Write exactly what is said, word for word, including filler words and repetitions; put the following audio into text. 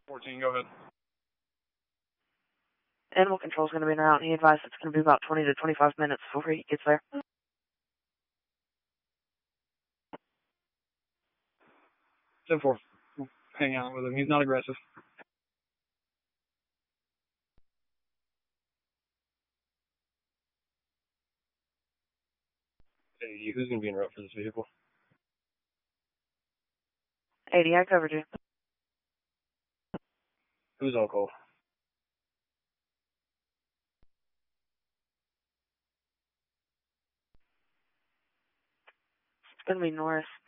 fourteen, go ahead. Animal control's going to be in route, and he advised it's going to be about twenty to twenty-five minutes before he gets there. ten four. Hang out with him. He's not aggressive. eighty, who's going to be en route for this vehicle? eighty, I covered you. Who's on call? It's going to be Norris.